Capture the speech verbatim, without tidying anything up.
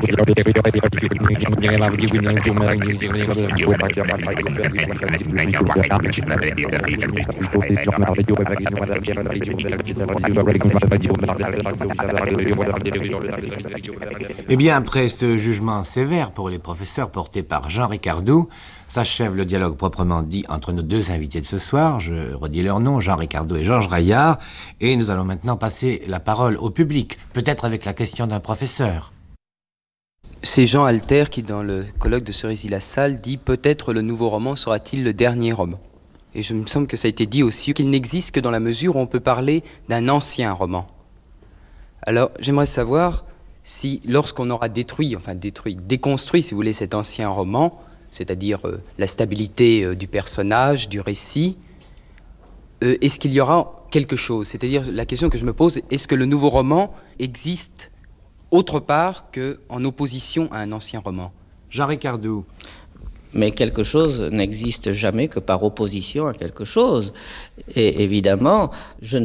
Eh bien, après ce jugement sévère pour les professeurs porté par Jean Ricardou, s'achève le dialogue proprement dit entre nos deux invités de ce soir. Je redis leur nom, Jean Ricardou et Georges Raillard. Et nous allons maintenant passer la parole au public, peut-être avec la question d'un professeur. C'est Jean Alter qui, dans le colloque de Cerisy-la-Salle, dit « Peut-être le nouveau roman sera-t-il le dernier roman ?» Et je me semble que ça a été dit aussi qu'il n'existe que dans la mesure où on peut parler d'un ancien roman. Alors, j'aimerais savoir si, lorsqu'on aura détruit, enfin détruit, déconstruit, si vous voulez, cet ancien roman, c'est-à-dire euh, la stabilité euh, du personnage, du récit, euh, est-ce qu'il y aura quelque chose? C'est-à-dire, la question que je me pose, est-ce que le nouveau roman existe autre part qu'en opposition à un ancien roman? Jean Ricardou. Mais quelque chose n'existe jamais que par opposition à quelque chose. Et évidemment, je ne